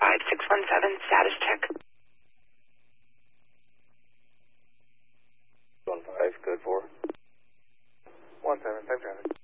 5617, status check. 15, code 4. 17, safe traffic.